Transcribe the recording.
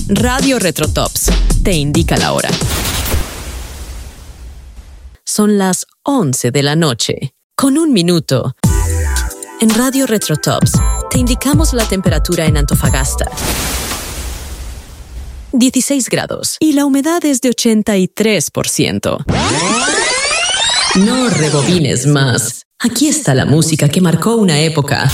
Radio Retrotops te indica la hora. Son las 11 de la noche, con 1 minuto. En Radio Retrotops te indicamos la temperatura en Antofagasta. 16 grados y la humedad es de 83%. No rebobines más. Aquí está la música que marcó una época.